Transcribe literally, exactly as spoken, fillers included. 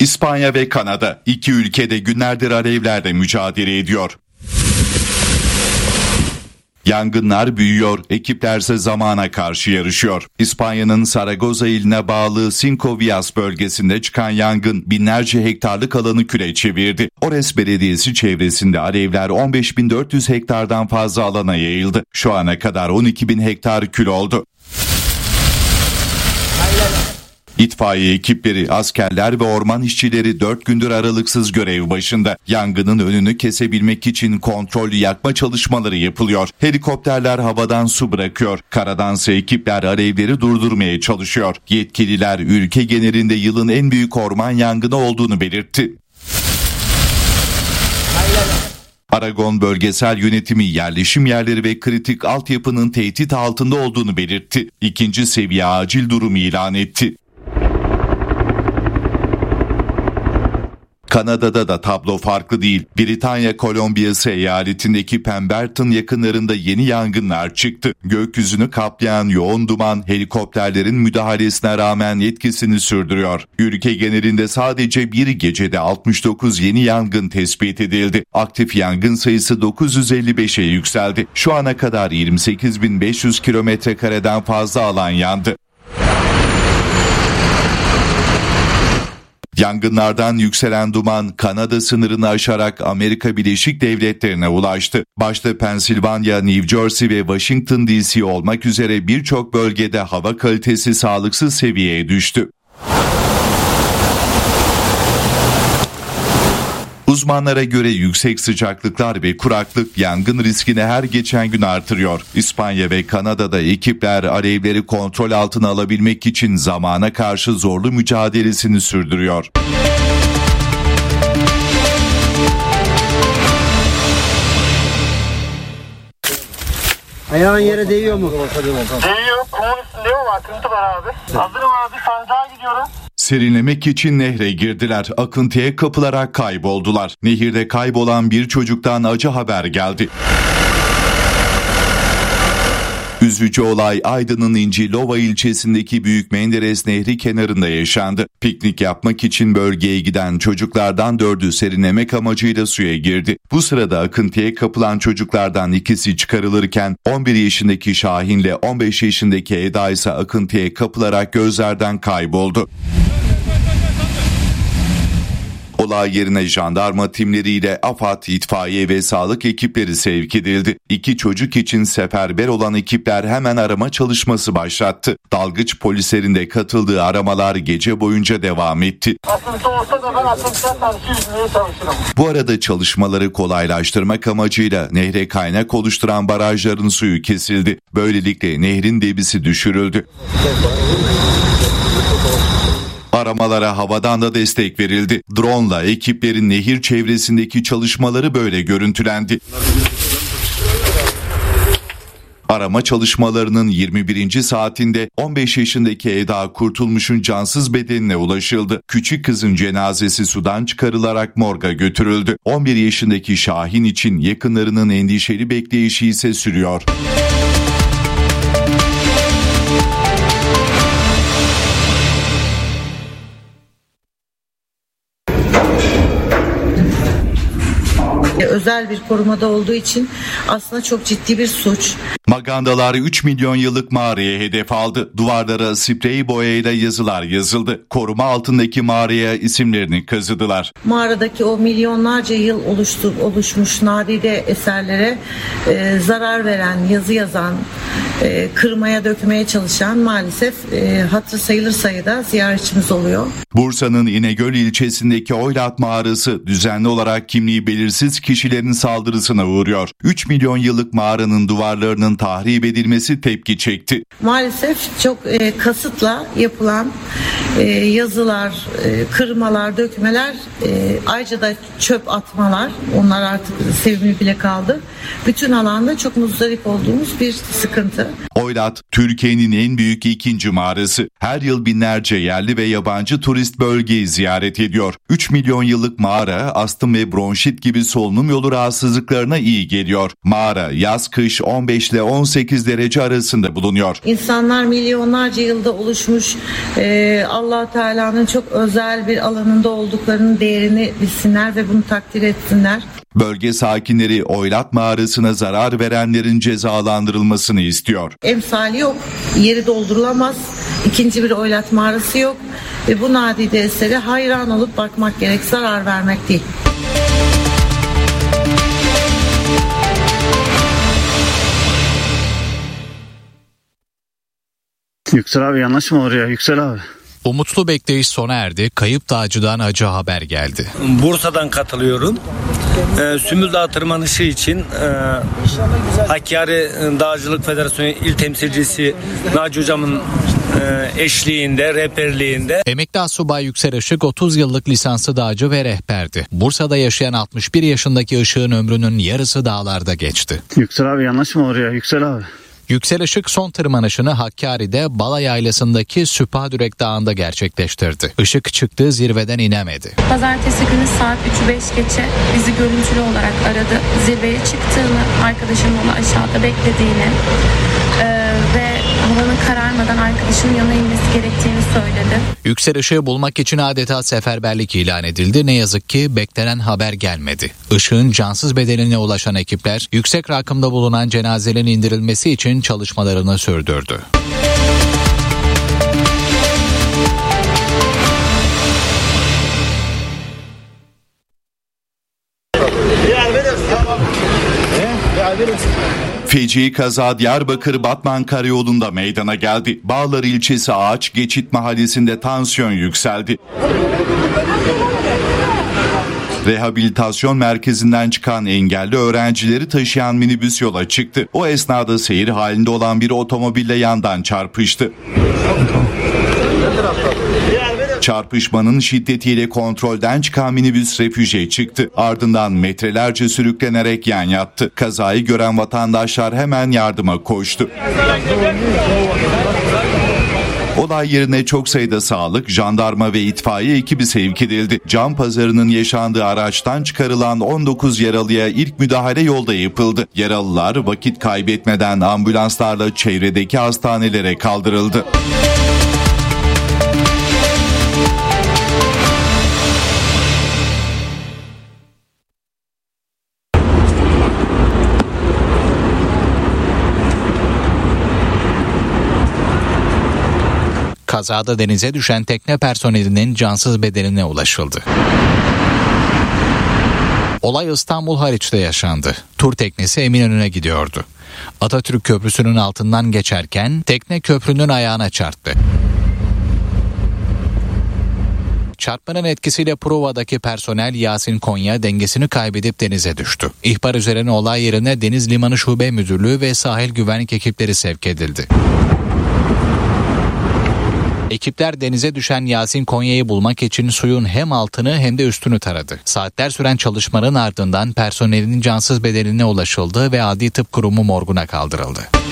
İspanya ve Kanada iki ülkede günlerdir alevlerle mücadele ediyor. Yangınlar büyüyor, ekiplerse zamana karşı yarışıyor. İspanya'nın Zaragoza iline bağlı Cinco Villas bölgesinde çıkan yangın binlerce hektarlık alanı küle çevirdi. Ores Belediyesi çevresinde alevler on beş bin dört yüz hektardan fazla alana yayıldı. Şu ana kadar on iki bin hektar kül oldu. İtfaiye ekipleri, askerler ve orman işçileri dört gündür aralıksız görev başında. Yangının önünü kesebilmek için kontrollü yakma çalışmaları yapılıyor. Helikopterler havadan su bırakıyor. Karadansa ekipler alevleri durdurmaya çalışıyor. Yetkililer ülke genelinde yılın en büyük orman yangını olduğunu belirtti. Aragon Bölgesel Yönetimi yerleşim yerleri ve kritik altyapının tehdit altında olduğunu belirtti. İkinci seviye acil durum ilan etti. Kanada'da da tablo farklı değil. Britanya Kolombiyası eyaletindeki Pemberton yakınlarında yeni yangınlar çıktı. Gökyüzünü kaplayan yoğun duman helikopterlerin müdahalesine rağmen etkisini sürdürüyor. Ülke genelinde sadece bir gecede altmış dokuz yeni yangın tespit edildi. Aktif yangın sayısı dokuz yüz elli beşe yükseldi. Şu ana kadar yirmi sekiz bin beş yüz kilometre kareden fazla alan yandı. Yangınlardan yükselen duman Kanada sınırını aşarak Amerika Birleşik Devletleri'ne ulaştı. Başta Pensilvanya, New Jersey ve Washington D C olmak üzere birçok bölgede hava kalitesi sağlıksız seviyeye düştü. Uzmanlara göre yüksek sıcaklıklar ve kuraklık yangın riskini her geçen gün artırıyor. İspanya ve Kanada'da ekipler alevleri kontrol altına alabilmek için zamana karşı zorlu mücadelesini sürdürüyor. Ayağın yere değiyor mu? Değiyor. Kumun üstünde mi var? Akıntı var abi. Hazırım abi. Sancağa gidiyorum. Serinlemek için nehre girdiler. Akıntıya kapılarak kayboldular. Nehirde kaybolan bir çocuktan acı haber geldi. Üzücü olay Aydın'ın İncilova ilçesindeki Büyük Menderes Nehri kenarında yaşandı. Piknik yapmak için bölgeye giden çocuklardan dördü serinlemek amacıyla suya girdi. Bu sırada akıntıya kapılan çocuklardan ikisi çıkarılırken on bir yaşındaki Şahin ile on beş yaşındaki Eda ise akıntıya kapılarak gözlerden kayboldu. Olay yerine jandarma timleriyle AFAD, itfaiye ve sağlık ekipleri sevk edildi. İki çocuk için seferber olan ekipler hemen arama çalışması başlattı. Dalgıç polislerin de katıldığı aramalar gece boyunca devam etti. Akıntı olsa da ben akıntıya karşı yüzmeye çalışırım. Bu arada çalışmaları kolaylaştırmak amacıyla nehre kaynak oluşturan barajların suyu kesildi. Böylelikle nehrin debisi düşürüldü. Aramalara havadan da destek verildi. Drone'la ekiplerin nehir çevresindeki çalışmaları böyle görüntülendi. Arama çalışmalarının yirmi birinci saatinde on beş yaşındaki Eda Kurtulmuş'un cansız bedenine ulaşıldı. Küçük kızın cenazesi sudan çıkarılarak morga götürüldü. on bir yaşındaki Şahin için yakınlarının endişeli bekleyişi ise sürüyor. Özel bir korumada olduğu için aslında çok ciddi bir suç. Magandalar üç milyon yıllık mağaraya hedef aldı. Duvarlara sprey boyayla yazılar yazıldı. Koruma altındaki mağaraya isimlerini kazıdılar. Mağaradaki o milyonlarca yıl oluştu, oluşmuş nadide eserlere e, zarar veren, yazı yazan, e, kırmaya dökmeye çalışan maalesef e, hatırı sayılır sayıda ziyaretçimiz oluyor. Bursa'nın İnegöl ilçesindeki Oylat mağarası düzenli olarak kimliği belirsiz kişilerin saldırısına uğruyor. üç milyon yıllık mağaranın duvarlarının tahrip edilmesi tepki çekti. Maalesef çok e, kasıtla yapılan e, yazılar, e, kırmalar, dökmeler, e, ayrıca da çöp atmalar, onlar artık sevimli bile kaldı. Bütün alanda çok muzdarip olduğumuz bir sıkıntı. Oylat, Türkiye'nin en büyük ikinci mağarası. Her yıl binlerce yerli ve yabancı turist bölgeyi ziyaret ediyor. üç milyon yıllık mağara, astım ve bronşit gibi solunum yolu rahatsızlıklarına iyi geliyor. Mağara yaz-kış on beş ile on sekiz derece arasında bulunuyor. İnsanlar milyonlarca yılda oluşmuş, e, Allah Teala'nın çok özel bir alanında olduklarının değerini bilsinler ve bunu takdir etsinler. Bölge sakinleri Oylat Mağarası'na zarar verenlerin cezalandırılmasını istiyor. Emsali yok, yeri doldurulamaz, ikinci bir Oylat Mağarası yok ve bu nadide esere hayran olup bakmak gerek, zarar vermek değil. Yüksel abi yanlış mı oraya Yüksel abi? Umutlu bekleyiş sona erdi. Kayıp dağcıdan acı haber geldi. Bursa'dan katılıyorum. Ee, Sümül Dağı tırmanışı için e, Hakkari Dağcılık Federasyonu İl Temsilcisi Naci Hocam'ın e, eşliğinde, rehberliğinde. Emekli Asubay Yüksel Işık otuz yıllık lisanslı dağcı ve rehberdi. Bursa'da yaşayan altmış bir yaşındaki Işık'ın ömrünün yarısı dağlarda geçti. Yüksel abi yanlış mı oraya Yüksel abi? Yüksel Işık son tırmanışını Hakkari'de Bala Yaylası'ndaki Süpahadürek Dağı'nda gerçekleştirdi. Işık çıktığı zirveden inemedi. Pazartesi günü saat üçü beş geçe bizi görüntülü olarak aradı. Zirveye çıktığını, arkadaşının onu aşağıda beklediğini e, ve havanın kararmadan arkadaşının yanına inmesi gerektiğini söyledi. Yüksel Işık'ı bulmak için adeta seferberlik ilan edildi. Ne yazık ki beklenen haber gelmedi. Işık'ın cansız bedenine ulaşan ekipler yüksek rakımda bulunan cenazelerin indirilmesi için çalışmalarını sürdürdü. Feci kaza Diyarbakır Batman Karayolu'nda meydana geldi. Bağlar ilçesi Ağaç Geçit Mahallesi'nde tansiyon yükseldi. Rehabilitasyon merkezinden çıkan engelli öğrencileri taşıyan minibüs yola çıktı. O esnada seyir halinde olan bir otomobille yandan çarpıştı. Çarpışmanın şiddetiyle kontrolden çıkan minibüs refüje çıktı. Ardından metrelerce sürüklenerek yan yattı. Kazayı gören vatandaşlar hemen yardıma koştu. Olay yerine çok sayıda sağlık, jandarma ve itfaiye ekibi sevk edildi. Can pazarının yaşandığı araçtan çıkarılan on dokuz yaralıya ilk müdahale yolda yapıldı. Yaralılar vakit kaybetmeden ambulanslarla çevredeki hastanelere kaldırıldı. Kazada denize düşen tekne personelinin cansız bedenine ulaşıldı. Olay İstanbul Haliç'te yaşandı. Tur teknesi Eminönü'ne gidiyordu. Atatürk Köprüsü'nün altından geçerken tekne köprünün ayağına çarptı. Çarpmanın etkisiyle Prova'daki personel Yasin Konya dengesini kaybedip denize düştü. İhbar üzerine olay yerine Deniz Limanı Şube Müdürlüğü ve sahil güvenlik ekipleri sevk edildi. Ekipler denize düşen Yasin Konya'yı bulmak için suyun hem altını hem de üstünü taradı. Saatler süren çalışmanın ardından personelin cansız bedenine ulaşıldı ve Adli Tıp Kurumu morguna kaldırıldı.